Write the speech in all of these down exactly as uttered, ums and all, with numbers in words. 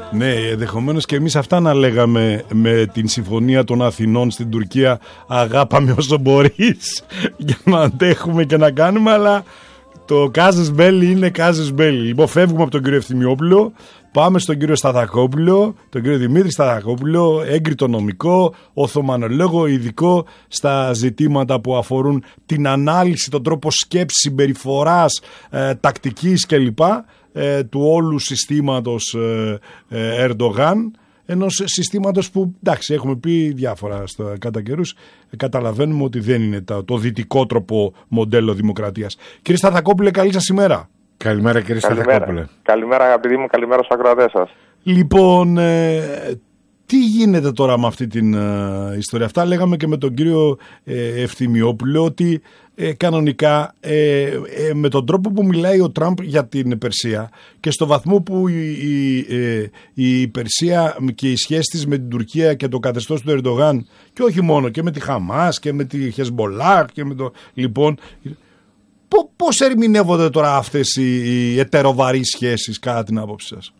Ναι, ενδεχομένως και εμείς αυτά να λέγαμε με την συμφωνία των Αθηνών στην Τουρκία. Αγάπαμε όσο μπορείς για να αντέχουμε και να κάνουμε, αλλά το κάζες μπέλι είναι κάζες μπέλι. Λοιπόν, φεύγουμε από τον κύριο Ευθυμιόπουλο, πάμε στον κύριο Σταθακόπουλο, τον κύριο Δημήτρη Σταθακόπουλο, έγκριτο νομικό, οθωμανολόγο, ειδικό στα ζητήματα που αφορούν την ανάλυση, τον τρόπο σκέψης, συμπεριφοράς, ε, τακτικής κλπ. Ε, του όλου συστήματος ε, ε, Ερντογάν, ενός συστήματος που, εντάξει, έχουμε πει διάφορα στο, κατά καιρούς, ε, καταλαβαίνουμε ότι δεν είναι το, το δυτικό τρόπο μοντέλο δημοκρατίας. Κύριε Σταθακόπουλε, καλή σας ημέρα. Καλημέρα κύριε Σταθακόπουλε. Καλημέρα αγαπητοί μου, καλημέρα στους ακροατές σας. Λοιπόν, ε, τι γίνεται τώρα με αυτή την ε, ιστορία? Αυτά λέγαμε και με τον κύριο ε, Ευθυμιόπουλο, ότι ε, κανονικά ε, ε, με τον τρόπο που μιλάει ο Τραμπ για την Περσία και στο βαθμό που η, η, ε, η Περσία και οι σχέσεις της με την Τουρκία και το καθεστώς του Ερντογάν, και όχι μόνο, και με τη Χαμάς και με τη Χεσμολάχ και με το... Λοιπόν, πώς ερμηνεύονται τώρα αυτές οι, οι ετεροβαρείς σχέσεις κατά την άποψη σας?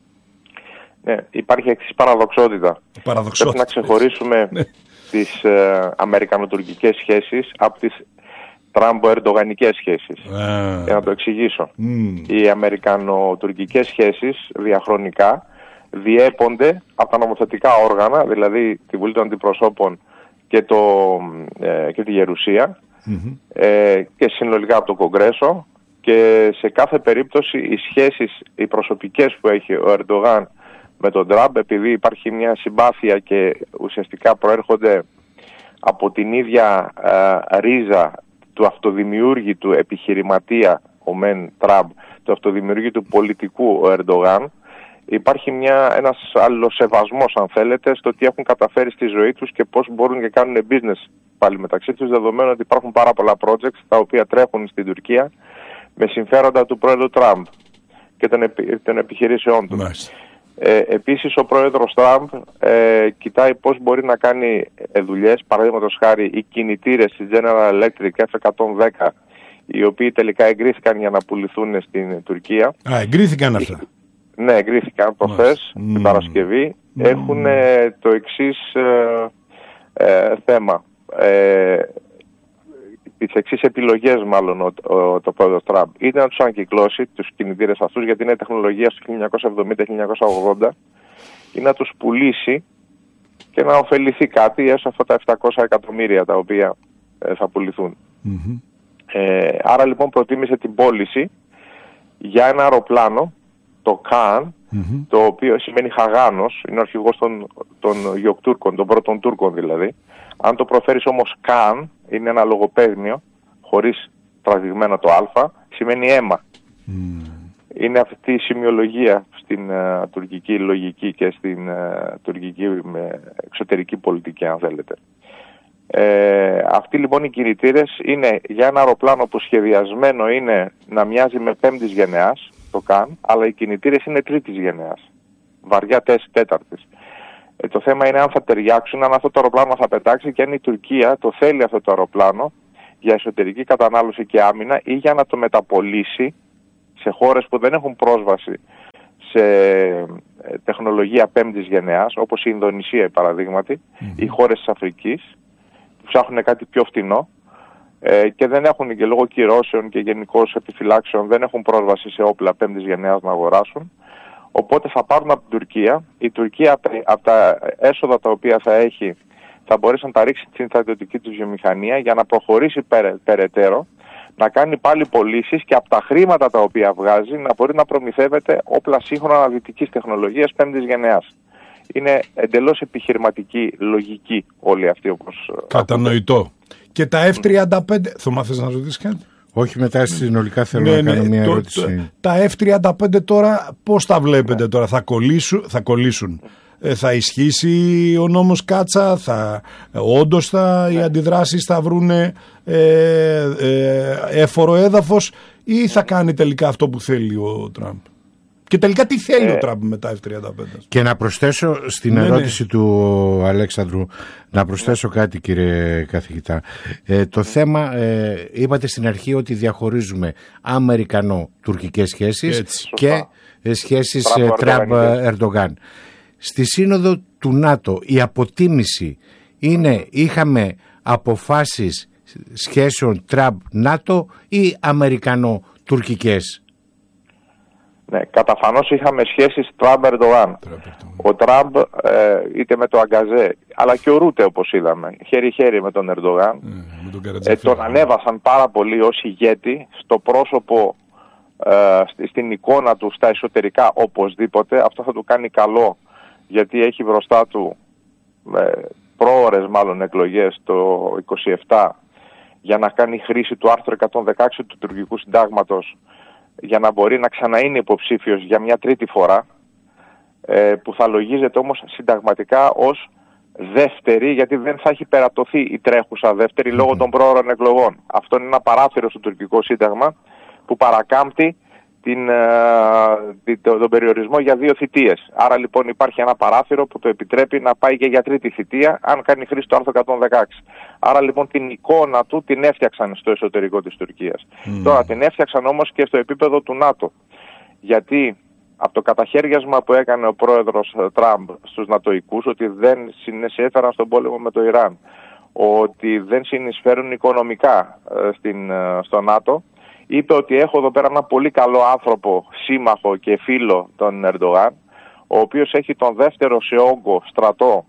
Ναι, υπάρχει εξής παραδοξότητα. Παραδοξότητα. Πρέπει να ξεχωρίσουμε τις ε, αμερικανοτουρκικές σχέσεις από τις τραμπο-ερντογανικές σχέσεις. Ah. Για να το εξηγήσω. Mm. Οι αμερικανοτουρκικές σχέσεις διαχρονικά διέπονται από τα νομοθετικά όργανα, δηλαδή τη Βουλή των Αντιπροσώπων και, το, ε, και τη Γερουσία, mm-hmm. ε, και συνολικά από το Κογκρέσο, και σε κάθε περίπτωση οι σχέσεις, οι προσωπικές που έχει ο Ερντογάν με τον Τραμπ, επειδή υπάρχει μια συμπάθεια και ουσιαστικά προέρχονται από την ίδια ε, ρίζα του αυτοδημιούργητου επιχειρηματία ο Μεν Τραμπ, του αυτοδημιούργητου πολιτικού ο Ερντογάν, υπάρχει μια, ένας αλληλοσεβασμός, αν θέλετε, στο τι έχουν καταφέρει στη ζωή τους και πώς μπορούν και κάνουν business πάλι μεταξύ τους, δεδομένου ότι υπάρχουν πάρα πολλά projects τα οποία τρέχουν στην Τουρκία με συμφέροντα του πρόεδρου Τραμπ και των, επι, των επιχειρήσεών του. Nice. Ε, επίσης ο πρόεδρος Τραμπ ε, κοιτάει πώς μπορεί να κάνει ε, δουλειές, παραδείγματος χάρη οι κινητήρες της General Electric εφ εκατόν δέκα, οι οποίοι τελικά εγκρίθηκαν για να πουληθούν στην Τουρκία. Α, εγκρίθηκαν αυτά. Ε, ναι, εγκρίθηκαν προχθές, mm. την Παρασκευή. Mm. Έχουν ε, το εξής ε, ε, θέμα. Ε, τις εξής επιλογές μάλλον ο, ο, το πρόεδρος Τραμπ. Είτε να τους ανακυκλώσει τους κινητήρες αυτούς, γιατί είναι τεχνολογία στο χίλια εννιακόσια εβδομήντα με χίλια εννιακόσια ογδόντα, ή να τους πουλήσει και να ωφεληθεί κάτι έστω αυτά τα επτακόσια εκατομμύρια τα οποία ε, θα πουληθούν. Mm-hmm. Ε, άρα λοιπόν προτίμησε την πώληση για ένα αεροπλάνο, το Καν, mm-hmm. το οποίο σημαίνει Χαγάνος, είναι ο αρχηγός των, των Γιοκτούρκων, των πρώτων Τούρκων δηλαδή. Αν το προφέρεις όμως Καν, είναι ένα λογοπαίγνιο, χωρίς τραβηγμένο το α, σημαίνει αίμα. Mm. Είναι αυτή η σημειολογία στην uh, τουρκική λογική και στην uh, τουρκική με εξωτερική πολιτική, αν θέλετε. Ε, αυτοί λοιπόν οι κινητήρες είναι για ένα αεροπλάνο που σχεδιασμένο είναι να μοιάζει με πέμπτης γενεάς, το Καν, αλλά οι κινητήρες είναι τρίτης γενεάς, βαριά τέταρτης. Ε, το θέμα είναι αν θα ταιριάξουν, αν αυτό το αεροπλάνο θα πετάξει και αν η Τουρκία το θέλει αυτό το αεροπλάνο για εσωτερική κατανάλωση και άμυνα ή για να το μεταπολίσει σε χώρες που δεν έχουν πρόσβαση σε τεχνολογία πέμπτης γενεάς, όπως η Ινδονησία παραδείγματι, mm-hmm. ή χώρες της Αφρικής που ψάχνουν κάτι πιο φτηνό ε, και δεν έχουν και λόγω κυρώσεων και γενικώς επιφυλάξεων δεν έχουν πρόσβαση σε όπλα πέμπτης γενεάς να αγοράσουν. Οπότε θα πάρουν από την Τουρκία. Η Τουρκία από τα έσοδα τα οποία θα έχει θα μπορέσει να τα ρίξει στην στρατιωτική του βιομηχανία για να προχωρήσει περαι, περαιτέρω, να κάνει πάλι πωλήσεις και από τα χρήματα τα οποία βγάζει να μπορεί να προμηθεύεται όπλα σύγχρονα αναλυτικής τεχνολογίας πέμπτης γενεάς. Είναι εντελώς επιχειρηματική λογική όλη αυτή, όπως κατανοητό. Ακούτε. Και τα εφ τριάντα πέντε, Θωμά, θες να ρωτήσεις κάτι? Όχι, μετά συνολικά θέλω ναι, να κάνω ναι, μια το, ερώτηση. Το, τα εφ τριάντα πέντε τώρα πώς τα βλέπετε ναι. τώρα, θα κολλήσουν, θα, κολλήσουν. Ε, θα ισχύσει ο νόμος Κάτσα, θα, όντως θα, ναι. οι αντιδράσεις θα βρουν ε, ε, έφορο έδαφος ή θα κάνει τελικά αυτό που θέλει ο Τραμπ? Και τελικά τι θέλει ε, ο Τραμπ με τα εφ τριάντα πέντε? Και να προσθέσω στην ναι, ερώτηση ναι. του Αλέξανδρου, να προσθέσω κάτι κύριε καθηγητά. Ε, το θέμα, ε, είπατε στην αρχή ότι διαχωρίζουμε αμερικανο-τουρκικές σχέσεις Έτσι. και σχέσεις Τραμπ-Ερντογάν. Στη σύνοδο του ΝΑΤΟ η αποτίμηση είναι είχαμε αποφάσεις σχέσεων Τραμπ-ΝΑΤΟ ή Αμερικανο-τουρκικές? Ναι, καταφανώς είχαμε σχέσεις Τραμπ-Ερντογάν. Ο Τραμπ ε, είτε με το Αγκαζέ, αλλά και ο Ρούτε, όπως είδαμε, χέρι-χέρι με τον Ερντογάν, mm, τον, ε, τον ανέβασαν πάρα πολύ ως ηγέτη, στο πρόσωπο, ε, στην εικόνα του, στα εσωτερικά οπωσδήποτε. Αυτό θα του κάνει καλό, γιατί έχει μπροστά του ε, πρόωρες μάλλον εκλογές το είκοσι επτά, για να κάνει χρήση του άρθρου εκατόν δεκαέξι του τουρκικού συντάγματος, για να μπορεί να ξαναείνει υποψήφιος για μια τρίτη φορά, ε, που θα λογίζεται όμως συνταγματικά ως δεύτερη, γιατί δεν θα έχει περατωθεί η τρέχουσα δεύτερη mm-hmm. λόγω των πρόωρων εκλογών. Αυτό είναι ένα παράθυρο στο τουρκικό σύνταγμα που παρακάμπτει την, ε, τον περιορισμό για δύο θητείες. Άρα λοιπόν υπάρχει ένα παράθυρο που το επιτρέπει να πάει και για τρίτη θητεία αν κάνει χρήση του άρθρου εκατόν δεκαέξι. Άρα λοιπόν την εικόνα του την έφτιαξαν στο εσωτερικό της Τουρκίας. Mm. Τώρα την έφτιαξαν όμως και στο επίπεδο του ΝΑΤΟ. Γιατί από το καταχέριασμα που έκανε ο πρόεδρος Τραμπ στους νατοικούς, ότι δεν συνεισέφεραν στον πόλεμο με το Ιράν, ότι δεν συνεισφέρουν οικονομικά στην, στο ΝΑΤΟ, είπε ότι έχω εδώ πέρα ένα πολύ καλό άνθρωπο, σύμμαχο και φίλο τον Ερντογάν, ο οποίος έχει τον δεύτερο σε όγκο στρατό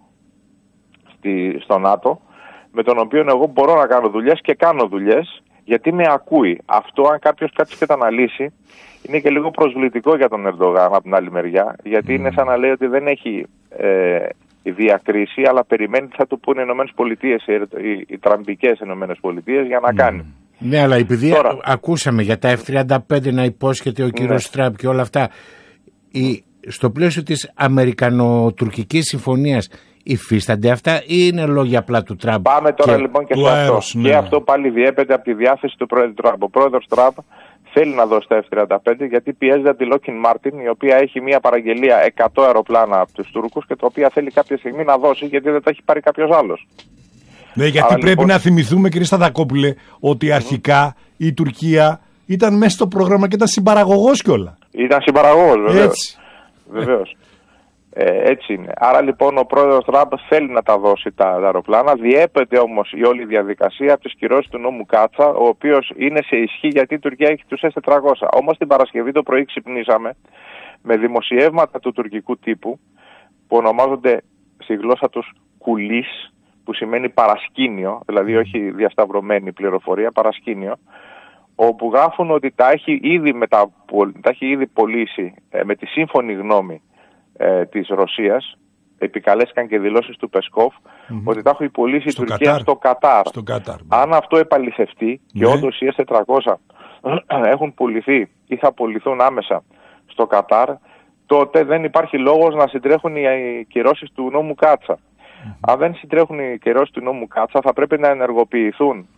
στη, στο ΝΑΤΟ, με τον οποίο εγώ μπορώ να κάνω δουλειές και κάνω δουλειές, γιατί με ακούει. Αυτό, αν κάποιος κάτσει και το αναλύσει, είναι και λίγο προσβλητικό για τον Ερντογάν από την άλλη μεριά, γιατί mm. είναι σαν να λέει ότι δεν έχει ε, διακρίση, αλλά περιμένει τι θα του πούνε οι ΗΠΑ, οι, οι, οι τραμπικές ΗΠΑ, για να mm. κάνει. Ναι, αλλά επειδή Τώρα, ακούσαμε για τα εφ τριάντα πέντε να υπόσχεται ο κύριος ναι. Τραμπ και όλα αυτά, η, στο πλαίσιο της Αμερικανο-τουρκικής συμφωνίας υφίστανται αυτά ή είναι λόγια απλά του Τραμπ? Πάμε τώρα και... λοιπόν και σε αυτό. Ναι. Και αυτό πάλι διέπεται από τη διάθεση του πρόεδρου Τραμπ. Ο πρόεδρος Τραμπ θέλει να δώσει τα εφ τριάντα πέντε γιατί πιέζεται από τη Lockheed Martin, η οποία έχει μια παραγγελία εκατό αεροπλάνα από τους Τούρκους και τα οποία θέλει κάποια στιγμή να δώσει, γιατί δεν τα έχει πάρει κάποιος άλλος. Ναι, γιατί Άρα, πρέπει λοιπόν... να θυμηθούμε, κύριε Σταδακόπουλε, ότι αρχικά mm. η Τουρκία ήταν μέσα στο πρόγραμμα και ήταν συμπαραγωγός κιόλα. Ήταν συμπαραγωγός, βεβαίως. Έτσι. Βεβαίως. Ε, έτσι είναι. Άρα λοιπόν ο πρόεδρος Τραμπ θέλει να τα δώσει τα, τα αεροπλάνα. Διέπεται όμως η όλη διαδικασία από τις κυρώσεις του νόμου Κάτσα, ο οποίος είναι σε ισχύ γιατί η Τουρκία έχει τους ες τετρακόσια. Όμως την Παρασκευή το πρωί ξυπνήσαμε με δημοσιεύματα του τουρκικού τύπου που ονομάζονται στη γλώσσα τους κουλής, που σημαίνει παρασκήνιο, δηλαδή όχι διασταυρωμένη πληροφορία, παρασκήνιο, όπου γράφουν ότι τα έχει ήδη, μετα... τα έχει ήδη πωλήσει ε, με τη σύμφωνη γνώμη ε, της Ρωσίας. Επικαλέστηκαν και δηλώσεις του Πεσκόφ mm-hmm. ότι τα έχει πωλήσει η Τουρκία Κατάρ. στο Κατάρ. Στο Κατάρ. Αν αυτό επαληθευτεί και ναι. όντως οι ες τετρακόσια έχουν πουληθεί ή θα πουληθούν άμεσα στο Κατάρ, τότε δεν υπάρχει λόγος να συντρέχουν οι κυρώσεις του νόμου Κάτσα. Mm-hmm. Αν δεν συντρέχουν οι κυρώσεις του νόμου Κάτσα, θα πρέπει να ενεργοποιηθούν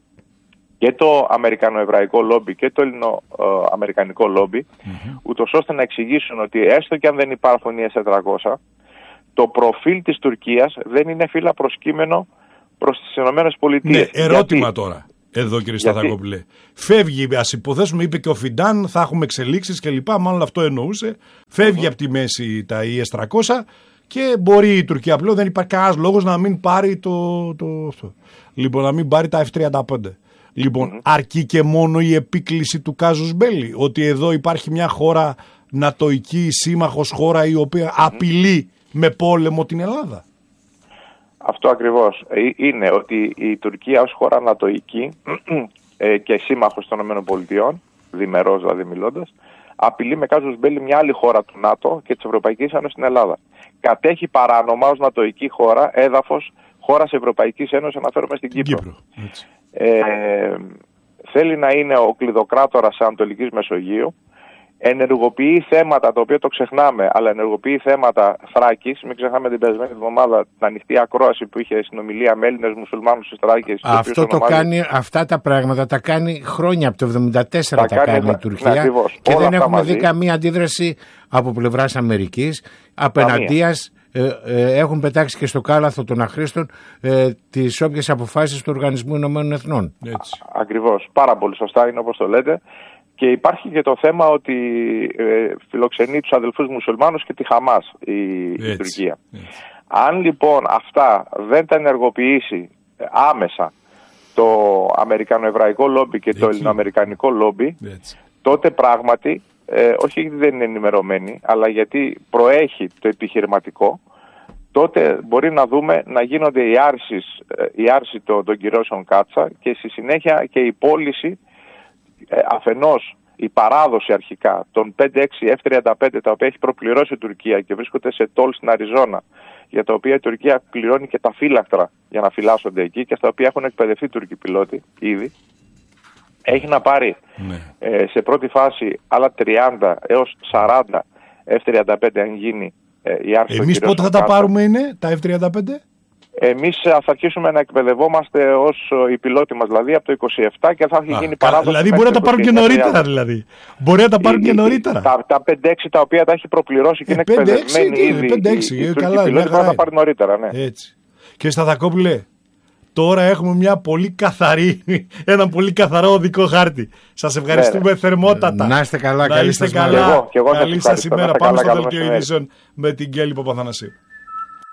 και το αμερικανοεβραϊκό λόμπι και το ελληνοαμερικανικό λόμπι, mm-hmm. ούτως ώστε να εξηγήσουν ότι έστω και αν δεν υπάρχουν οι ες τετρακόσια, το προφίλ της Τουρκίας δεν είναι φύλλα προσκύμενο προς τις ΗΠΑ. Ναι, ερώτημα γιατί? Τώρα, εδώ κύριε Σταθακόπουλε. Φεύγει, ας υποθέσουμε, είπε και ο Φιντάν, θα έχουμε εξελίξεις κλπ. Μάλλον αυτό εννοούσε. Φεύγει mm-hmm. από τη μέση τα ι ες τριακόσια και μπορεί η Τουρκία πλέον, δεν υπάρχει κανένας λόγος να μην πάρει το, το, το, λοιπόν, να μην πάρει τα εφ τριάντα πέντε. Λοιπόν, mm-hmm. αρκεί και μόνο η επίκληση του κάζους μπέλι, ότι εδώ υπάρχει μια χώρα νατοική, σύμμαχος χώρα, η οποία mm-hmm. απειλεί με πόλεμο την Ελλάδα. Αυτό ακριβώς. Είναι ότι η Τουρκία ως χώρα νατοική και σύμμαχος των ΗΠΑ, διμερός δηλαδή μιλώντας, απειλεί με κάζους μπέλι μια άλλη χώρα του ΝΑΤΟ και της Ευρωπαϊκής Ένωσης στην Ελλάδα. Κατέχει παράνομα ως νατοική χώρα έδαφος χώρας Ευρωπαϊκής Ένωσης, αναφέρομαι στην Κύπρο. Κύπρο. Ε, θέλει να είναι ο κλειδοκράτορας της Ανατολικής Μεσογείου, ενεργοποιεί θέματα, τα οποία το ξεχνάμε, αλλά ενεργοποιεί θέματα Θράκης. Μην ξεχνάμε την περασμένη εβδομάδα την ανοιχτή ακρόαση που είχε συνομιλία με Έλληνες μουσουλμάνους στις Θράκης. Αυτό το ονομάζει... κάνει, αυτά τα πράγματα τα κάνει χρόνια, από το εβδομήντα τέσσερα τα, τα κάνει, κάνει η Τουρκία, ναι, και όλα δεν έχουμε μαζί. Δει καμία αντίδραση από πλευράς Αμερικής, απέναντίας. Ε, ε, έχουν πετάξει και στο κάλαθο των αχρήστων ε, τις όποιες αποφάσεις του Οργανισμού Ηνωμένων Εθνών. Έτσι. Ακριβώς, πάρα πολύ σωστά είναι όπως το λέτε. Και υπάρχει και το θέμα ότι ε, φιλοξενεί τους αδελφούς μουσουλμάνους και τη Χαμάς η, η Τουρκία. Έτσι. Αν λοιπόν αυτά δεν τα ενεργοποιήσει άμεσα το αμερικανοεβραϊκό λόμπι και έτσι. το ελληνοαμερικανικό λόμπι, έτσι. τότε πράγματι, ε, όχι γιατί δεν είναι ενημερωμένοι, αλλά γιατί προέχει το επιχειρηματικό, τότε μπορεί να δούμε να γίνονται οι άρσεις, η άρση των, των κυρώσεων Κάτσα και στη συνέχεια και η πώληση ε, αφενός η παράδοση αρχικά των πέντε έξι εφ τριάντα πέντε τα οποία έχει προπληρώσει η Τουρκία και βρίσκονται σε τόλ στην Αριζόνα, για τα οποία η Τουρκία πληρώνει και τα φύλακτρα για να φυλάσσονται εκεί και στα οποία έχουν εκπαιδευτεί Τούρκοι πιλότοι ήδη. Έχει να πάρει ναι. ε, σε πρώτη φάση άλλα τριάντα έως σαράντα εφ τριάντα πέντε αν γίνει ε, η άρση. Εμείς πότε θα τα πάρουμε είναι τα εφ τριάντα πέντε? Εμείς θα αρχίσουμε να εκπαιδευόμαστε ως οι πιλότοι μας, δηλαδή από το είκοσι επτά και θα έχει γίνει παράδοση. Δηλαδή μπορεί να τα πάρουν και νωρίτερα, δηλαδή. Μπορεί να τα πάρουν και νωρίτερα. Τα, τα πέντε έξι τα οποία τα έχει προπληρώσει και ε, είναι εκπαιδευμένοι ήδη. πέντε έξι, οι Τούρκοι πιλότοι θα τα πάρουν νωρίτερα, ναι. Έτσι. Και Σταθακόπουλε, τώρα έχουμε μια πολύ καθαρή, ένα πολύ καθαρό οδικό χάρτη. Σας ευχαριστούμε ναι, θερμότατα. Να είστε καλά, να είστε καλή καλά. Και εγώ, και εγώ καλή σας ημέρα. Πάμε στο δελτίο ειδήσεων με την Κέλλη Παπαθανασίου.